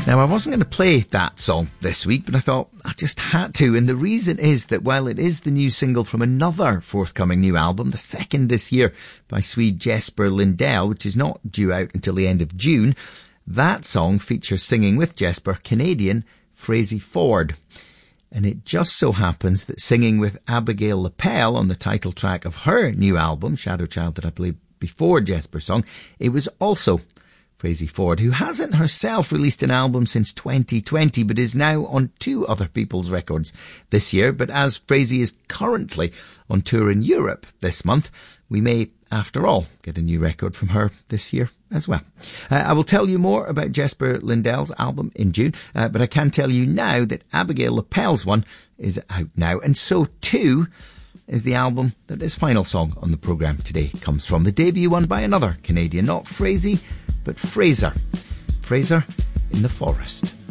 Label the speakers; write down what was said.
Speaker 1: Now, I wasn't going to play that song this week, but I thought I just had to. And the reason is that while it is the new single from another forthcoming new album, the second this year by Swede Jesper Lindell, which is not due out until the end of June, that song features singing with Jesper Canadian Frazey Ford. And it just so happens that singing with Abigail Lapel on the title track of her new album, Shadow Child, that I played before Jesper's song, it was also Frazey Ford, who hasn't herself released an album since 2020, but is now on two other people's records this year. But as Frazey is currently on tour in Europe this month, we may, after all, get a new record from her this year as well. I will tell you more about Jesper Lindell's album in June, but I can tell you now that Abigail Lapel's one is out now, and so too is the album that this final song on the programme today comes from. The debut one by another Canadian, not Frazey, but Fraser. Fraser in the Forest.